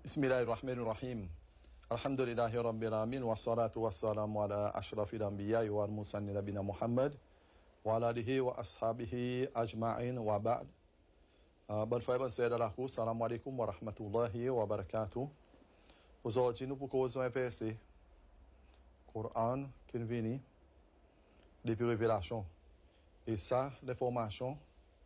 Bismillahirrahmanirrahim. Alhamdulillahi rabbil alamin wassalatu wassalamu ala asyrafil anbiya'i wal mursalin nabiyina Muhammad wa ala alihi wa ashabihi ajma'in wa ba'd. Bonne frère, bonne sœur d'Allah, salam alaikum wa rahmatullahi wa barakatuh. Aujourd'hui, nous proposons un verset Coran qui nous vient depuis Révélation. Et ça, l'information,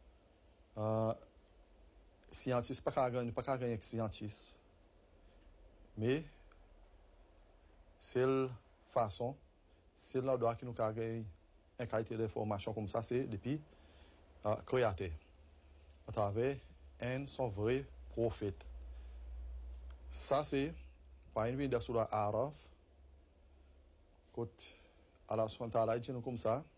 scientiste, pas qu'à gagner avec scientiste. Mais, c'est la façon, c'est la droit qui nous a gagné une qualité d'information comme ça, c'est depuis créateur. À travers son vrai prophète. Ça, c'est, par une vidéo sur la Araf, quand Allah subhanahu wa ta'ala dit nous comme ça,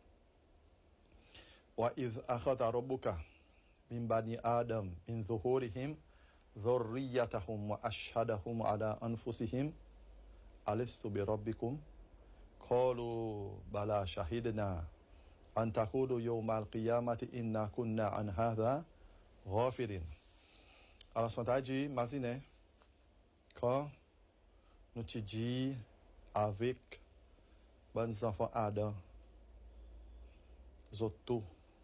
وَإِذْ أَخَذَ رَبُّكَ مِنْ بَنِي آدَمَ مِنْ ظُهُورِهِمْ ذريتهم وأشهدهم على أنفسهم ألست بربكم قالوا بلى شهدنا أن تقولوا يوم القيامة إنا كنا عن هذا غافلين. Alors, son taille dit, imaginez, quand nous te dis avec les enfants Adam, Zoto,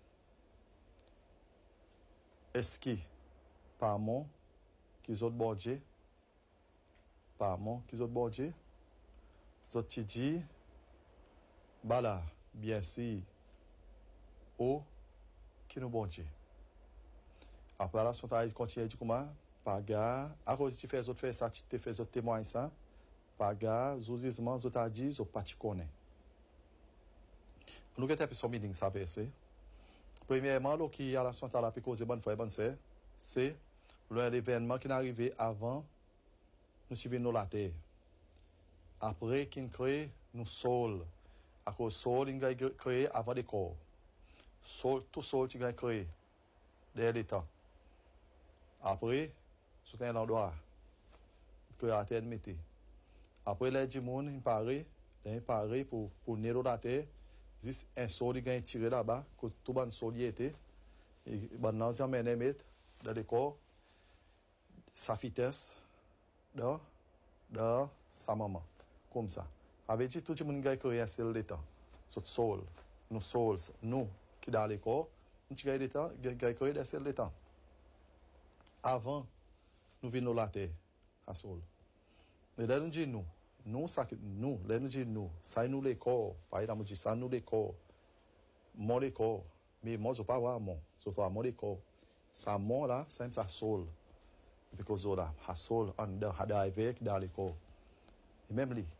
est-ce que par mon qu'ils ont bordé, par mon qu'ils ont bordé, ils ont dit, bala, bien sûr, au qui nous bordé. Après là, son taille continue du comment, par gars, à cause de faire autres faire ça, tu fais autres témoins ça, par gars, zouzisement, autres dit, zo pas tu connais. Nous avons un meeting ça verset. Premièrement, ce qui a la son taille cause bonne foi bonne c'est l'événement qui est arrivé avant nous suivons la terre. Après qu'il crée nous sol. À cause sol il a créé avant les corps. Sol tout sol qui a créé derrière les temps. Après c'est un endroit que la terre mettait. Après les dimon il paraît pour néro la terre. Juste un sol qui a tiré là-bas que tout ban sol y était et ban l'ancien mené mettre dans les corps sa vitesse dans sa maman comme ça avec dit tout le monde qui créé c'est le temps ce sol nous qui dans les corps nous qui le temps qui créé c'est le temps avant nous venons la terre à sol mais là nous dit nous ça nous là nous dit nous ça nous les corps par exemple dit ça nous les corps mon les corps mais moi je pas voir mon je pas mon les corps ça mon là c'est ça sol because of that, her soul under had avec dans les corps. Et même lui,